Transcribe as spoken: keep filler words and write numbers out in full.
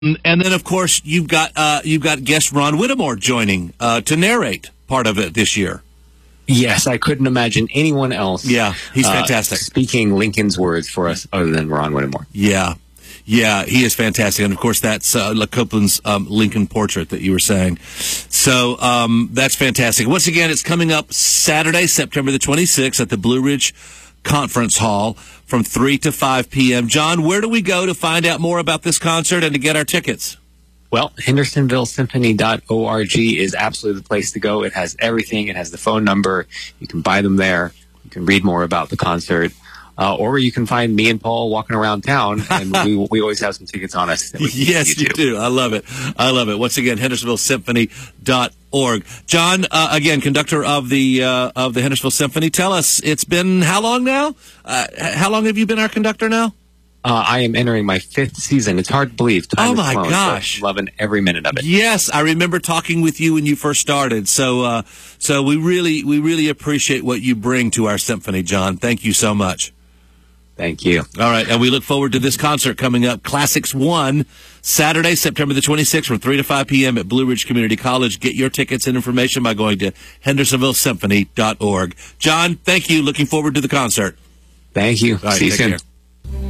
And then, of course, you've got uh, you've got guest Ron Whittemore joining uh, to narrate part of it this year. Yes, I couldn't imagine anyone else. Yeah, he's uh, fantastic. Speaking Lincoln's words for us other than Ron Whittemore. Yeah, yeah, he is fantastic. And, of course, that's uh, Le Copeland's um, Lincoln portrait that you were saying. So um, that's fantastic. Once again, it's coming up Saturday, September the twenty-sixth at the Blue Ridge Conference Hall from three to five p.m. John, where do we go to find out more about this concert and to get our tickets? Well, Hendersonville Symphony dot org is absolutely the place to go. It has everything. It has the phone number. You can buy them there. You can read more about the concert. Uh, or you can find me and Paul walking around town, and we we always have some tickets on us. Yes, you do. I love it. I love it. Once again, Hendersonville Symphony dot org. John, uh, again, conductor of the uh, of the Hendersonville Symphony. Tell us, it's been how long now? Uh, how long have you been our conductor now? Uh, I am entering my fifth season. It's hard to believe. Time oh, my flown, gosh. Loving every minute of it. Yes, I remember talking with you when you first started. So uh, so we really, we really appreciate what you bring to our symphony, John. Thank you so much. Thank you. All right, and we look forward to this concert coming up, Classics one, Saturday, September the twenty-sixth from three to five p.m. at Blue Ridge Community College. Get your tickets and information by going to Hendersonville Symphony dot org. John, thank you. Looking forward to the concert. Thank you. All right, See you take soon. care.